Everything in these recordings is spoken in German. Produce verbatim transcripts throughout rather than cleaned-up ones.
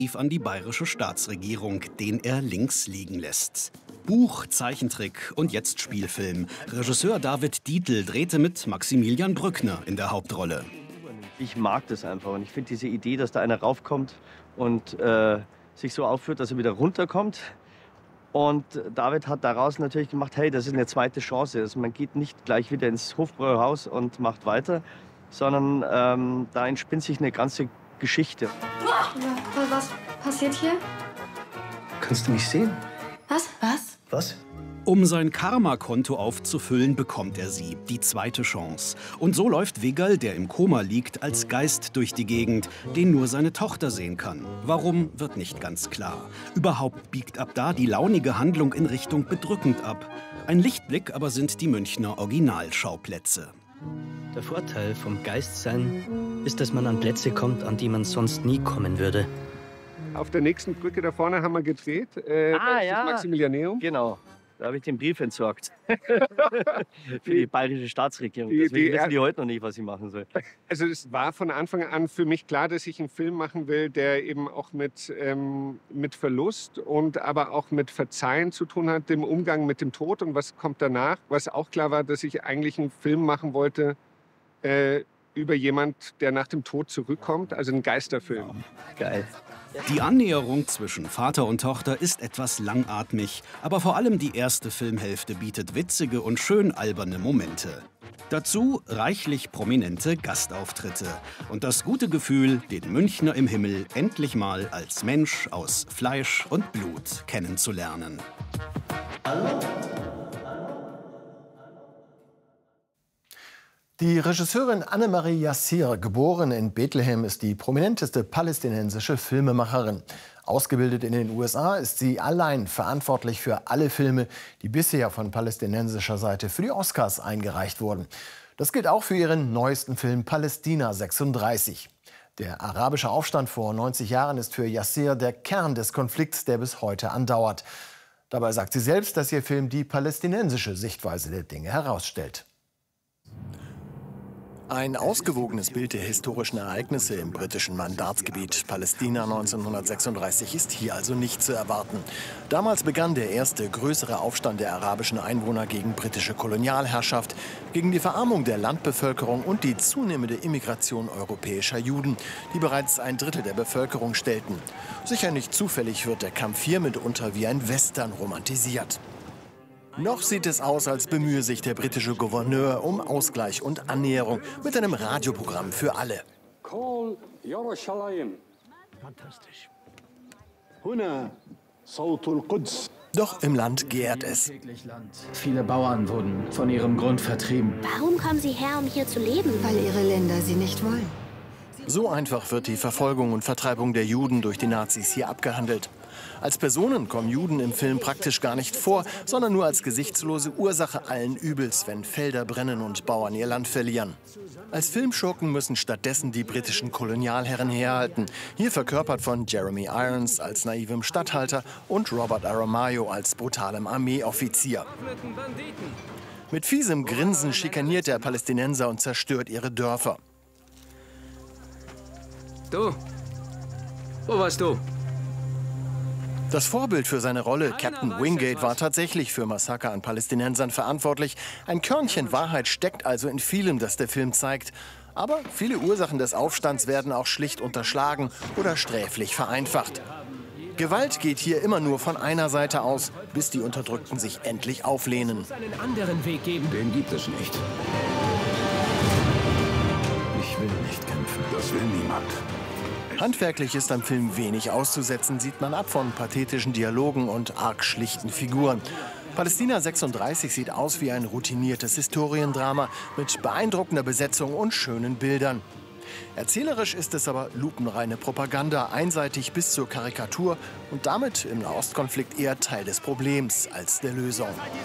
an die bayerische Staatsregierung, den er links liegen lässt. Buch, Zeichentrick und jetzt Spielfilm. Regisseur David Dietl drehte mit Maximilian Brückner in der Hauptrolle. Ich mag das einfach und ich finde diese Idee, dass da einer raufkommt und äh, sich so aufführt, dass er wieder runterkommt. Und David hat daraus natürlich gemacht, hey, das ist eine zweite Chance. Also man geht nicht gleich wieder ins Hofbräuhaus und macht weiter, sondern ähm, da entspinnt sich eine ganze Geschichte. Ja, was passiert hier? Kannst du mich sehen? Was? Was? Was? Um sein Karma-Konto aufzufüllen, bekommt er sie, die zweite Chance. Und so läuft Wigerl, der im Koma liegt, als Geist durch die Gegend, den nur seine Tochter sehen kann. Warum, wird nicht ganz klar. Überhaupt biegt ab da die launige Handlung in Richtung bedrückend ab. Ein Lichtblick aber sind die Münchner Originalschauplätze. Der Vorteil vom Geistsein ist, dass man an Plätze kommt, an die man sonst nie kommen würde. Auf der nächsten Brücke da vorne haben wir gedreht. Äh, Ah, das ist ja. das Maximilianeum. Genau, da habe ich den Brief entsorgt. Für die bayerische Staatsregierung. Die- Deswegen die- wissen die heute noch nicht, was sie machen soll. Also es war von Anfang an für mich klar, dass ich einen Film machen will, der eben auch mit, ähm, mit Verlust und aber auch mit Verzeihen zu tun hat, dem Umgang mit dem Tod und was kommt danach. Was auch klar war, dass ich eigentlich einen Film machen wollte äh, über jemand, der nach dem Tod zurückkommt, also ein Geisterfilm. Geil. Die Annäherung zwischen Vater und Tochter ist etwas langatmig, aber vor allem die erste Filmhälfte bietet witzige und schön alberne Momente. Dazu reichlich prominente Gastauftritte und das gute Gefühl, den Münchner im Himmel endlich mal als Mensch aus Fleisch und Blut kennenzulernen. Die Regisseurin Annemarie Yassir, geboren in Bethlehem, ist die prominenteste palästinensische Filmemacherin. Ausgebildet in den U S A ist sie allein verantwortlich für alle Filme, die bisher von palästinensischer Seite für die Oscars eingereicht wurden. Das gilt auch für ihren neuesten Film Palästina sechsunddreißig. Der arabische Aufstand vor neunzig Jahren ist für Yassir der Kern des Konflikts, der bis heute andauert. Dabei sagt sie selbst, dass ihr Film die palästinensische Sichtweise der Dinge herausstellt. Ein ausgewogenes Bild der historischen Ereignisse im britischen Mandatsgebiet Palästina neunzehnhundertsechsunddreißig ist hier also nicht zu erwarten. Damals begann der erste größere Aufstand der arabischen Einwohner gegen britische Kolonialherrschaft, gegen die Verarmung der Landbevölkerung und die zunehmende Immigration europäischer Juden, die bereits ein Drittel der Bevölkerung stellten. Sicher nicht zufällig wird der Kampf hier mitunter wie ein Western romantisiert. Noch sieht es aus, als bemühe sich der britische Gouverneur um Ausgleich und Annäherung mit einem Radioprogramm für alle. Call Jerusalem. Fantastisch. Doch im Land gärt es. Viele Bauern wurden von ihrem Grund vertrieben. Warum kommen sie her, um hier zu leben? Weil ihre Länder sie nicht wollen. So einfach wird die Verfolgung und Vertreibung der Juden durch die Nazis hier abgehandelt. Als Personen kommen Juden im Film praktisch gar nicht vor, sondern nur als gesichtslose Ursache allen Übels, wenn Felder brennen und Bauern ihr Land verlieren. Als Filmschurken müssen stattdessen die britischen Kolonialherren herhalten. Hier verkörpert von Jeremy Irons als naivem Statthalter und Robert Aramayo als brutalem Armeeoffizier. Mit fiesem Grinsen schikaniert der Palästinenser und zerstört ihre Dörfer. Du? Wo warst du? Das Vorbild für seine Rolle, Captain Wingate, war tatsächlich für Massaker an Palästinensern verantwortlich. Ein Körnchen Wahrheit steckt also in vielem, das der Film zeigt. Aber viele Ursachen des Aufstands werden auch schlicht unterschlagen oder sträflich vereinfacht. Gewalt geht hier immer nur von einer Seite aus, bis die Unterdrückten sich endlich auflehnen. Einen anderen Weg geben. Den gibt es nicht. Ich will nicht kämpfen. Das will niemand. Handwerklich ist am Film wenig auszusetzen, sieht man ab von pathetischen Dialogen und arg schlichten Figuren. Palästina sechsunddreißig sieht aus wie ein routiniertes Historiendrama mit beeindruckender Besetzung und schönen Bildern. Erzählerisch ist es aber lupenreine Propaganda, einseitig bis zur Karikatur und damit im Nahostkonflikt eher Teil des Problems als der Lösung.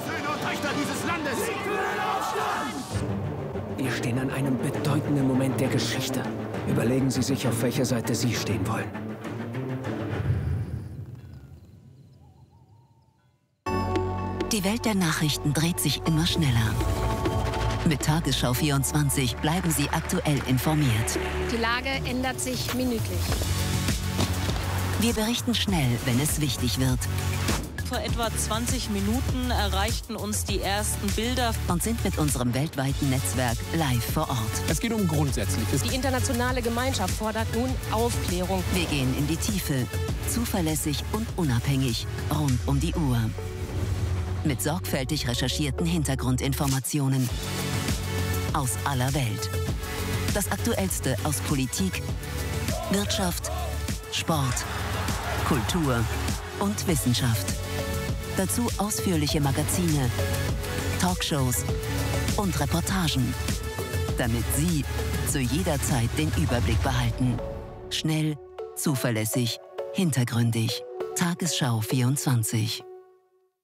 Wir stehen an einem bedeutenden Moment der Geschichte. Überlegen Sie sich, auf welcher Seite Sie stehen wollen. Die Welt der Nachrichten dreht sich immer schneller. Mit Tagesschau vierundzwanzig bleiben Sie aktuell informiert. Die Lage ändert sich minütlich. Wir berichten schnell, wenn es wichtig wird. Vor etwa zwanzig Minuten erreichten uns die ersten Bilder und sind mit unserem weltweiten Netzwerk live vor Ort. Es geht um Grundsätzliches. Die internationale Gemeinschaft fordert nun Aufklärung. Wir gehen in die Tiefe, zuverlässig und unabhängig, rund um die Uhr. Mit sorgfältig recherchierten Hintergrundinformationen aus aller Welt. Das Aktuellste aus Politik, Wirtschaft, Sport, Kultur und Wissenschaft. Dazu ausführliche Magazine, Talkshows und Reportagen, damit Sie zu jeder Zeit den Überblick behalten. Schnell, zuverlässig, hintergründig. Tagesschau vierundzwanzig.